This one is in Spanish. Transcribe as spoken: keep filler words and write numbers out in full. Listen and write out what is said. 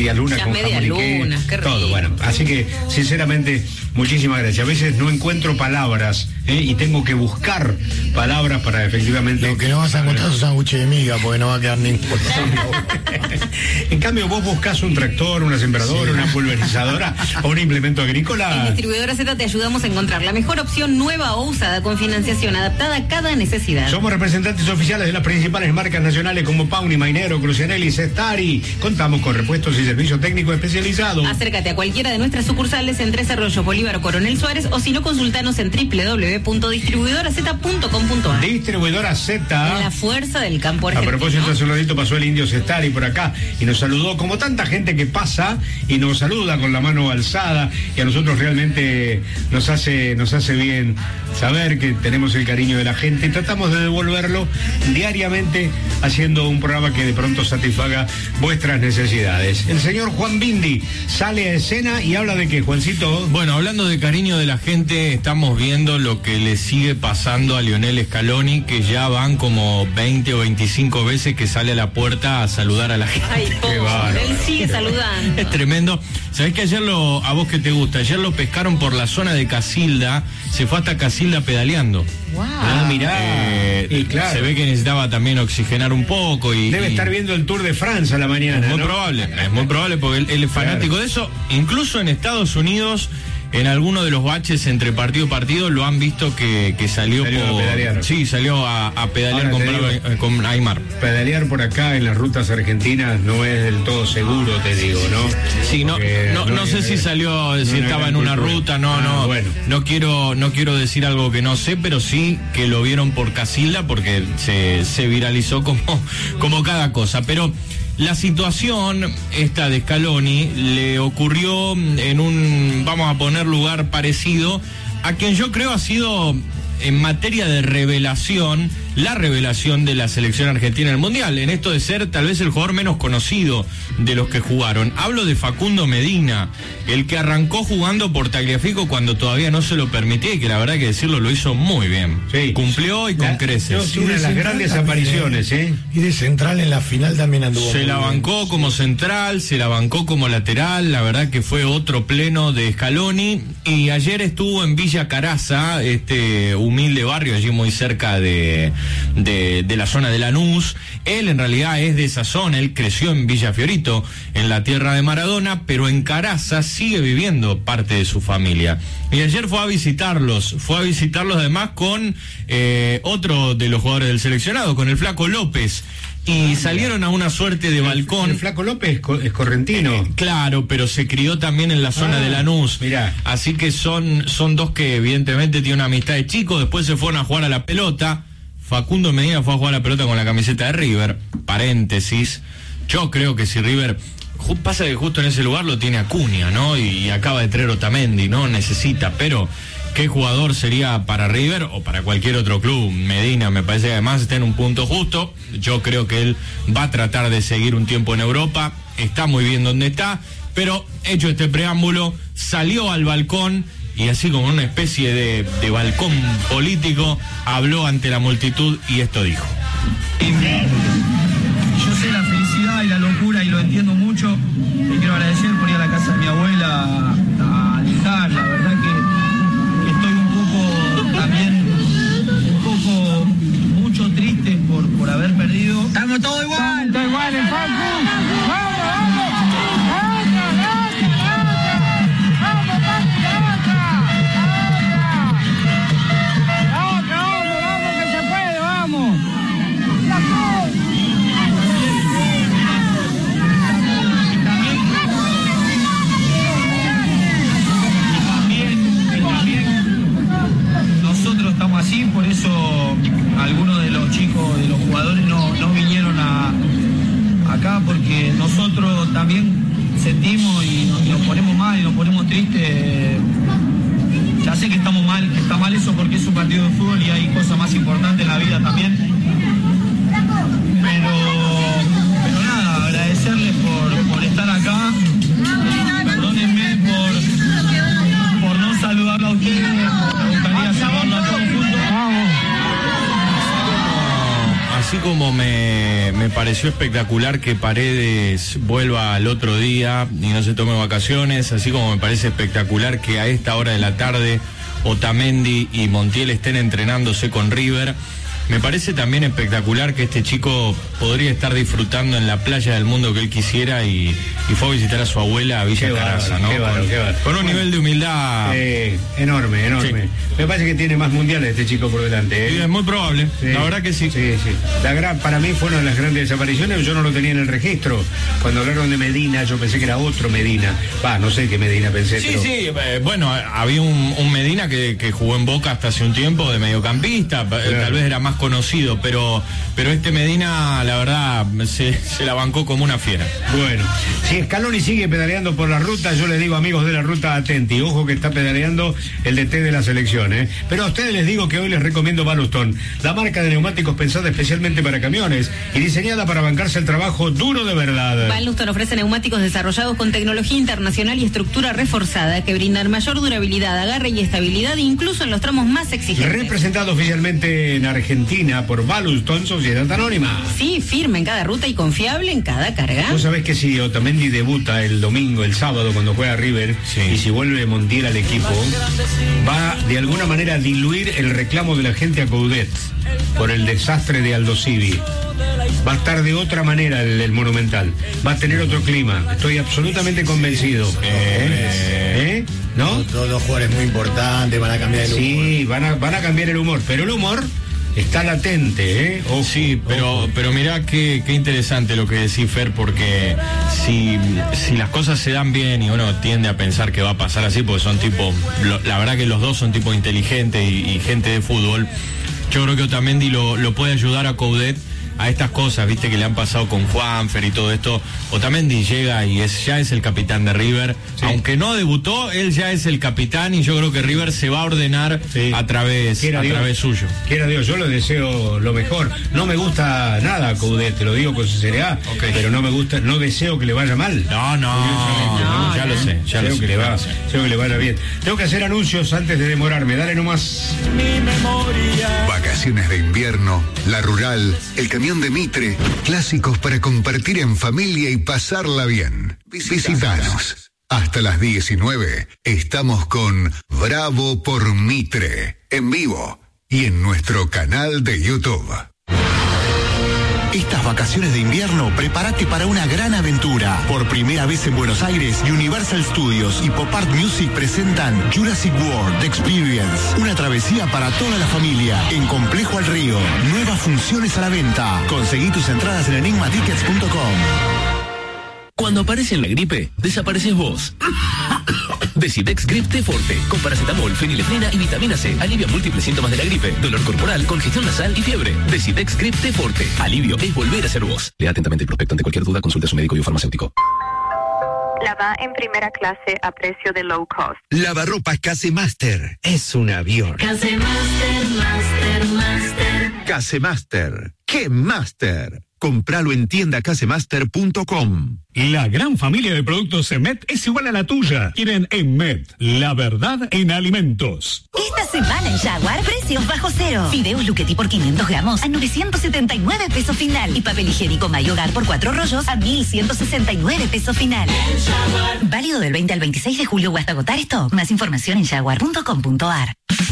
media luna Las con media jamón y queso, lunas, qué rico. todo, bueno. Así que, sinceramente, muchísimas gracias. A veces no encuentro palabras, ¿eh? y tengo que buscar palabras para efectivamente... Lo que no vas a encontrar es un sándwich de miga, porque no va a quedar ningún. En cambio, vos buscás un tractor, una sembradora, sí. una pulverizadora o un implemento agrícola. En Distribuidora Z te ayudamos a encontrar la mejor opción nueva o usada con financiación adaptada a cada necesidad. Somos representantes oficiales de las principales marcas nacionales como Pauni, Mainero, Crucianelli, Cestari. Contamos con repuestos y servicio técnico especializado. Acércate a cualquiera de nuestras sucursales en Tres Arroyos, Bolívar o Coronel Suárez, o si no, consultanos en doble u doble u doble u punto distribuidora z punto com punto a r. Distribuidora Z. La fuerza del campo argentino. A propósito, hace un ratito pasó el indio Cestari por acá y nos saludó, como tanta gente que pasa y nos saluda con la mano alzada, y a nosotros realmente nos hace, nos hace bien saber que tenemos el cariño de la gente y tratamos de devolverlo diariamente haciendo un programa que de pronto satisfaga vuestras necesidades. El señor Juan Bindi sale a escena y habla de que, Juancito... Bueno, hablando de cariño de la gente, estamos viendo lo que le sigue pasando a Lionel Scaloni, que ya van como veinte o veinticinco veces que sale a la puerta a saludar a la gente. Ay, pobre, él sigue saludando. Es tremendo. ¿Sabés que ayer lo, a vos que te gusta, ayer lo pescaron por la zona de Casilda, se fue hasta Casilda pedaleando? Wow. Ah, mirá. Eh, y claro. Se ve que necesitaba también oxigenar un poco y... Debe y... estar viendo el Tour de Francia a la mañana, Es muy ¿no? probable, es muy probable porque él, él es fanático claro. de eso. Incluso en Estados Unidos, en alguno de los baches entre partido y partido, lo han visto que, que salió, salió por... a pedalear. Sí, salió a, a pedalear con, digo, con Aymar. Pedalear por acá en las rutas argentinas no es del todo seguro, te digo, ¿no? Sí, no, no, no, no sé si salió, si no estaba en una cultura. ruta, no, ah, no, bueno. no quiero, no quiero decir algo que no sé, pero sí que lo vieron por Casilda porque se, se viralizó como, como cada cosa, pero la situación esta de Scaloni le ocurrió en un, vamos a poner lugar parecido a quien yo creo ha sido en materia de revelación, la revelación de la selección argentina en el Mundial, en esto de ser tal vez el jugador menos conocido de los que jugaron. Hablo de Facundo Medina, el que arrancó jugando por Tagliafico cuando todavía no se lo permitía y que la verdad que decirlo lo hizo muy bien. Sí. Cumplió y con la, creces. Una de las grandes apariciones, ¿eh? Y de central en la final también anduvo. Se la bancó bien. Como central, se la bancó como lateral, la verdad que fue otro pleno de Scaloni, y ayer estuvo en Villa Caraza, este humilde barrio allí muy cerca de... De, de la zona de Lanús. Él en realidad es de esa zona, él creció en Villa Fiorito, en la tierra de Maradona, pero en Caraza sigue viviendo parte de su familia. Y ayer fue a visitarlos, fue a visitarlos además con eh, otro de los jugadores del seleccionado, con el Flaco López. Y salieron a una suerte de balcón. El Flaco López es correntino. Eh, claro, pero se crió también en la zona ah, de Lanús. Mirá. Así que son, son dos que evidentemente tienen una amistad de chicos, después se fueron a jugar a la pelota. Facundo Medina fue a jugar a la pelota con la camiseta de River, paréntesis. Yo creo que si River, pasa que justo en ese lugar lo tiene Acuña, ¿no? Y acaba de traer Otamendi, ¿no? Necesita, pero ¿qué jugador sería para River o para cualquier otro club? Medina me parece que además está en un punto justo. Yo creo que él va a tratar de seguir un tiempo en Europa, está muy bien donde está, pero hecho este preámbulo, salió al balcón y así como una especie de, de balcón político, habló ante la multitud y esto dijo. Yo sé la felicidad y la locura y lo entiendo mucho. Te quiero agradecer por ir a la casa de mi abuela a, a lijar. La verdad que, que estoy un poco también, un poco, mucho triste por, por haber perdido. Estamos todos igual. Estamos todos igual en Facu. ¡Vamos, vamos! Así, por eso algunos de los chicos, de los jugadores no, no vinieron a, acá, porque nosotros también sentimos y nos, y nos ponemos mal y nos ponemos tristes. Ya sé que estamos mal, que está mal eso porque es un partido de fútbol y hay cosas más importantes en la vida también. Pero, pero nada, agradecerles por, por estar acá. Perdónenme por, por no saludarlo a ustedes. Me gustaría saludarlo a todos juntos. Así como me, me pareció pareció espectacular que Paredes vuelva al otro día y no se tome vacaciones, así como me parece espectacular que a esta hora de la tarde Otamendi y Montiel estén entrenándose con River. Me parece también espectacular que este chico podría estar disfrutando en la playa del mundo que él quisiera y, y fue a visitar a su abuela a Villa Caraza, ¿no? Qué bárbaro, qué bárbaro. Con un bueno, nivel de humildad eh, enorme, enorme. Sí. Me parece que tiene más mundiales este chico por delante. ¿eh? Sí, es muy probable, sí. La verdad que sí. Sí, sí. La gran, para mí fue una de las grandes desapariciones, yo no lo tenía en el registro. Cuando hablaron de Medina, yo pensé que era otro Medina. Va, no sé qué Medina pensé. Sí, pero... sí, eh, bueno, había un, un Medina que, que jugó en Boca hasta hace un tiempo de mediocampista, claro. Tal vez era más conocido, pero Pero, pero este Medina, la verdad, se, se la bancó como una fiera. Bueno, si Scaloni sigue pedaleando por la ruta, yo les digo, amigos de la ruta, atenti. Ojo que está pedaleando el D T de la selección, ¿eh? Pero a ustedes les digo que hoy les recomiendo Ballustone, la marca de neumáticos pensada especialmente para camiones y diseñada para bancarse el trabajo duro de verdad. Ballustone ofrece neumáticos desarrollados con tecnología internacional y estructura reforzada que brindan mayor durabilidad, agarre y estabilidad, incluso en los tramos más exigentes. Representado oficialmente en Argentina por Ballustone, Sociedad Anónima. Sí, firme en cada ruta y confiable en cada carga. Vos sabés que si Otamendi debuta el domingo, el sábado, cuando juega River, sí. Y si vuelve Montiel al equipo, va de alguna manera a diluir el reclamo de la gente a Coudet por el desastre de Aldo Civi. Va a estar de otra manera el, el Monumental. Va a tener otro clima. Estoy absolutamente convencido. ¿Eh? ¿Eh? ¿No? Todos los jugadores muy importantes van a cambiar el humor. Sí, van a, van a cambiar el humor. Pero el humor está latente, ¿eh? Ojo, sí, pero, ojo. pero mirá qué, qué interesante lo que decís, Fer, porque si, si las cosas se dan bien y uno tiende a pensar que va a pasar así, porque son tipo, lo, la verdad que los dos son tipo inteligentes y, y gente de fútbol, yo creo que Otamendi lo, lo puede ayudar a Coudet a estas cosas, viste, que le han pasado con Juanfer y todo esto. Otamendi llega y es, ya es el capitán de River, sí. Aunque no debutó, él ya es el capitán y yo creo que River se va a ordenar, sí. a través a Dios, través suyo. Quiera Dios, yo le deseo lo mejor. No me gusta nada Coudet, te lo digo con sinceridad, okay. Pero no me gusta, no deseo que le vaya mal. No, no, no, no ya lo sé, ya deseo lo que sé. Le va, deseo que le vaya bien. Tengo que hacer anuncios antes de demorarme, dale nomás. Mi memoria. Vacaciones de invierno, La Rural, el camión de Mitre, clásicos para compartir en familia y pasarla bien. Visítanos. Hasta las diecinueve estamos con Bravo por Mitre, en vivo y en nuestro canal de YouTube. Estas vacaciones de invierno, prepárate para una gran aventura. Por primera vez en Buenos Aires, Universal Studios y Pop Art Music presentan Jurassic World The Experience, una travesía para toda la familia en Complejo al Río. Nuevas funciones a la venta. Conseguí tus entradas en enigma tickets punto com. Cuando aparece la gripe, desapareces vos. Decidex Grip T Forte, con paracetamol, fenilefrina y vitamina C. Alivia múltiples síntomas de la gripe, dolor corporal, congestión nasal y fiebre. Decidex Grip T Forte. Alivio es volver a ser vos. Lea atentamente el prospecto. Ante cualquier duda, consulte a su médico y o farmacéutico. Lava en primera clase a precio de low cost. Lavarropas Casemaster. Es un avión. Casemaster, Master, Master. Casemaster. ¡Qué Master! Compralo en tienda casemaster punto com. La gran familia de productos Emet es igual a la tuya. Quieren Emet, la verdad en alimentos. Esta semana en Jaguar, precios bajo cero. Fideos Luchetti por quinientos gramos a novecientos setenta y nueve pesos final. Y papel higiénico Mayogar por cuatro rollos a mil ciento sesenta y nueve pesos final. Válido del veinte al veintiséis de julio o hasta agotar esto. Más información en jaguar punto com punto ar.